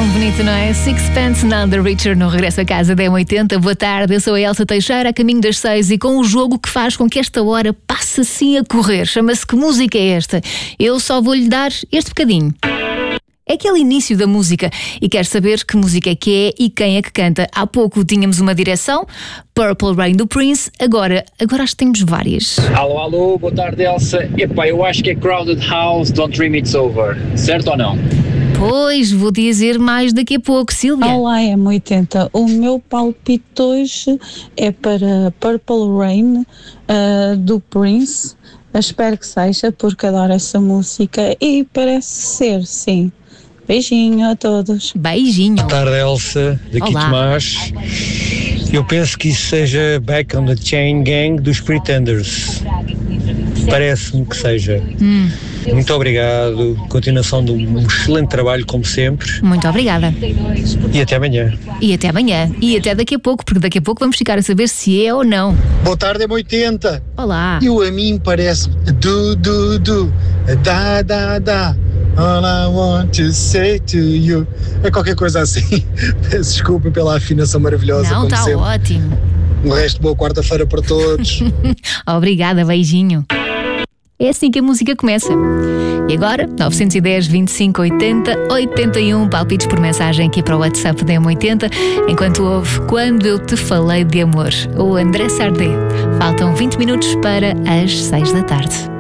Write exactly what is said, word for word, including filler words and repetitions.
Tão bonito, não é? Sixpence None the Richer no Regresso a Casa da M oitenta. Boa tarde, eu sou a Elsa Teixeira, a caminho das seis e com um jogo que faz com que esta hora passe assim a correr. Chama-se Que Música é Esta? Eu só vou-lhe dar este bocadinho. É aquele início da música e quero saber que música é que é e quem é que canta. Há pouco tínhamos uma direção, Purple Rain do Prince, agora, agora acho que temos várias. Alô, alô, boa tarde, Elsa. Epá, eu acho que é Crowded House, Don't Dream It's Over, certo ou não? Pois, vou dizer mais daqui a pouco, Sílvia. Olá, M oitenta. O meu palpite hoje é para Purple Rain, uh, do Prince. Eu espero que seja, porque adoro essa música e parece ser, sim. Beijinho a todos. Beijinho. Boa tarde, Elsa. Daqui Olá. Tomás. Eu penso que isso seja Back on the Chain Gang dos Pretenders. Parece-me que seja. Hum. Muito obrigado. Continuação de um excelente trabalho, como sempre. Muito obrigada. E até amanhã. E até amanhã. E até daqui a pouco, porque daqui a pouco vamos ficar a saber se é ou não. Boa tarde, M oitenta. Olá. Eu a mim parece do, do, do, da, da, da. All I want to say to you. É qualquer coisa assim. Peço desculpa pela afinação maravilhosa. Não, como está sempre. ótimo. Um resto de boa quarta-feira para todos. Obrigada, beijinho. É assim que a música começa. E agora, nove um zero, vinte e cinco, oitenta, oitenta e um, palpites por mensagem aqui para o WhatsApp da M oitenta, enquanto ouve Quando Eu Te Falei de Amor, o André Sardé. Faltam vinte minutos para as seis da tarde.